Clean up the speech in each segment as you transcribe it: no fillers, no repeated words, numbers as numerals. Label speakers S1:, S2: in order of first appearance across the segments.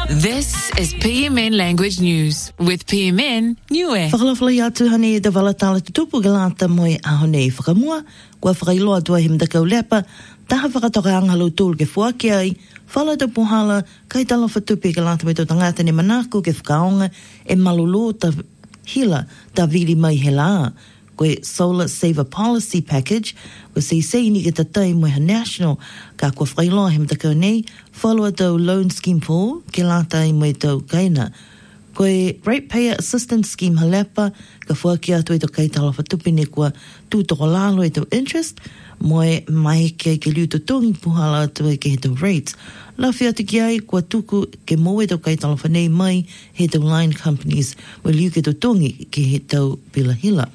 S1: This is PMN Language News with PMN Niue.
S2: Whakalawhalai atu hane da walatala tutupu galata moe ahone whakamua, kua whakailoa tua him da kaulepa, taha whakatoka lo tūl ke fuaki ai, whala da puhala, kai tala whatupi galata me to tangata ne manako ke whakaonga, e malolo ta hila da vili mai he la. Koe Solar Saver Policy Package, koe sei ni ke tatai moe ha national, ka kua whailoa him da kau nei, whalua tau Loan Scheme 4, ke lata i moe tau kaina. Koe Ratepayer Assistance Scheme halepa, ka fuaki atu e tau kai tala whatupine kua tūtoko lalo e tau interest, moe mai ke liuto tongi puhala atu e ke he tau rates. Lawhi atu ki ai, kua tuku ke moe tau kai tala whanei mai, he tau line companies, moe liu ke tau tongi ke he tau pilahila.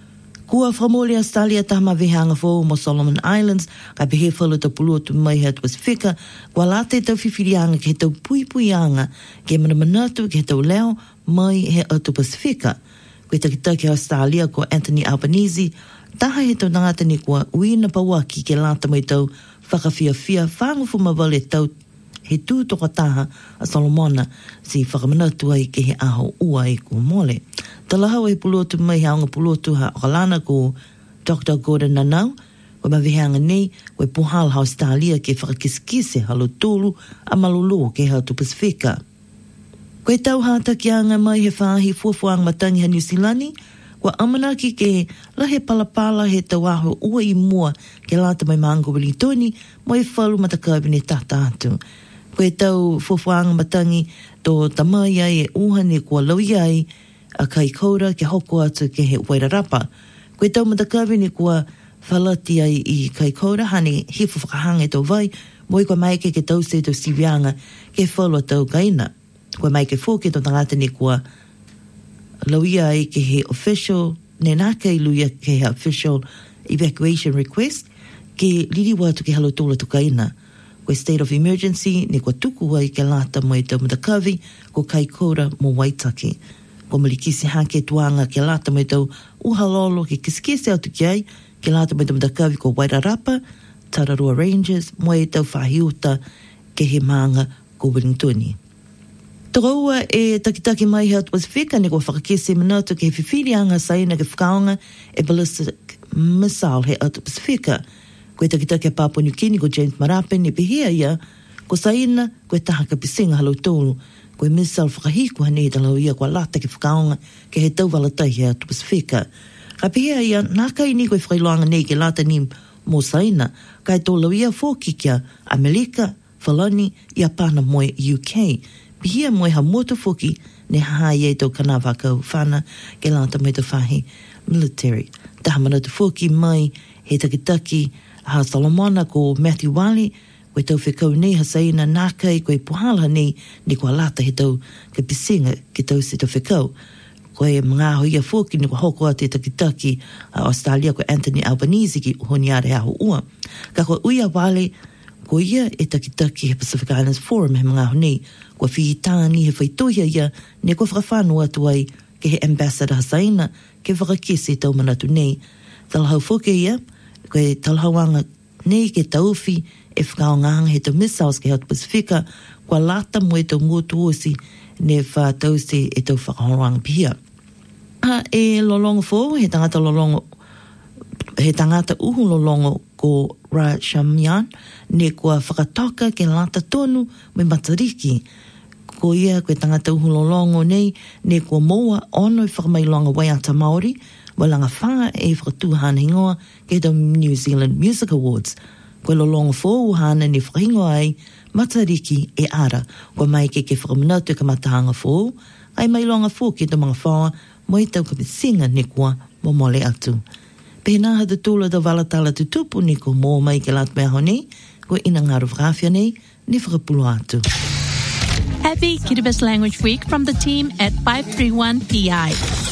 S2: Kua whamole Australia tama vihanga fo mo Solomon Islands, ka pehe whalu tau pulua tu mai hat was whika, kua late tau whiwhirianga ke he tau puipuianga, ke manamanatu ke he tau leo, mai he atu Pasifika. Koe takitaki Australia ko Anthony Albanese, taha he tau nangata ni kua uina pawaki ke lata mai tau whakawhiawhia whangufu mawale tau he tūtoka taha a Solomona si whakamanatu ai ke he aho ua e kua mole. Talahau e pulotu mai haonga pulotu ha okalana ko Dr. Gordon Nanau, ko mawihanga nei, ko e puhal ha Australia ke whakakiskise halo tūlu a malolo ke hau tu Pasifika. Ko e tau hata ki anga mai he whahi fuafuang matangi ha New Zealandi, ko amanaki ke lahe palapala he tau aho ua i mua ke lata mai maango Wellingtoni, mo e whalu matakawine tata atu. Ko e tau fuafuang matangi to tamai ai e uhane kua laui ai, a kai kaura ke hoko atu ke he wairarapa. Koe tau matakawini kua whalati ai i kai kaura, hane hifu whakahanga e tau vai, moi kua maike ke tau se tau sivianga ke whalua tau kaina. Kua maike fōke tau tangata ni kua lauia ai ke he official, ne nāke i luia ke he official evacuation request, ke liri watu ke halo tōla tu kaina. Koe state of emergency, ne kua tuku ai ke lata moi tau matakawi, ko kai kaura mo Waitaki. Ko malikisi hake tuanga ke lata mai tau uhalolo ke kiskese atu ki ai, ke lata mai tau matakawi ko Wairarapa, Tararua Rangers, moe tau whahiuta ke he maanga ko Wellingtoni. Toroua e takitaki mai hea Pasifika ne ko whakakese manatu ke he whiwhirianga saina ke whakaonga e ballistic missile he atu Pasifika. Ko e takitaki a Papua New Guinea ko James Marape ne pehea ia, ko saina ko e taha ka pisinga halo tolu, ko e missile whakahiku hane talau ia kua lata ke whakaonga ke he tau walatai hea tu Pasifika. Ka pehea ia, nākai ni koe whakailoanga nei ke lata ni mō saina, kai tōlau ia fōki kia Amerika, Falani, ia pāna moe UK. Pihia moe ha moto foki ne haai e tau kana whakau whana ke lata mai tau whahi military. Taha mana tu foki mai he takitaki ha Solomona ko Matthew Wali, koe tau whekau nei ha saina nākai koe puhala nei ni kua lata he tau ke pisinga ke tau se tau whekau. Koe mga hoia foki ni kua hoko a te takitaki a Australia ko Anthony Albanese ki uhoniare aho ua. Ka koe uia Wali, ko ia e takitaki he Pacific Islands Forum he mga honei, kua whiitani he whaitohia ia, ne kua whakawhanua atu ai ke he ambassador hasaina, ke whakakese tau manatu nei. Talahau whoke ia, koe talahauanga nei ke tauwhi, e whakaongang he tau missiles ke hau Pasifika, kua lata mo e tau ngotu osi, ne whātau se e tau whakahorang pihia. E lolongo fō, he tangata lolongo, he tangata uhu lolongo ko Rajamyan, ne kua whakatoka ke lata tonu me matariki. Ko ia koe tangata uhu lolongo nei, ne kua moa ono i whakamailonga waiata Māori, walanga wha e whakatuhana hingoa ke tau New Zealand Music Awards. Koe lolongo fō uhana ne whakahingoa ai, matariki e ara, kua mai ke whakamanatu ka matahanga fō, ai mailonga fō ke tau mga whaua, mo i tau ka pisinga ne kua momole atu. Pena hata tūla da walatala tutupu ni ko mō mai ke lat mea honei, ko ina ngaru whakawhia nei, ni whakapulu atu.
S3: Happy Kiribati Language Week from the team at 531 PI.